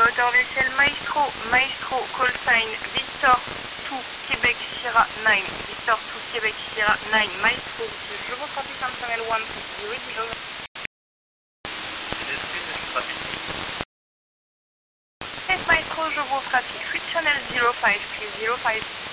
Moteur vaisselle Maestro, Maestro, call sign Victor to Québec Sierra 9, Victor to Québec Sierra 9, Maestro, je vous trafic on channel 1, radio. Yes, Maestro, je vous trafic, 8 channel 05, please 05.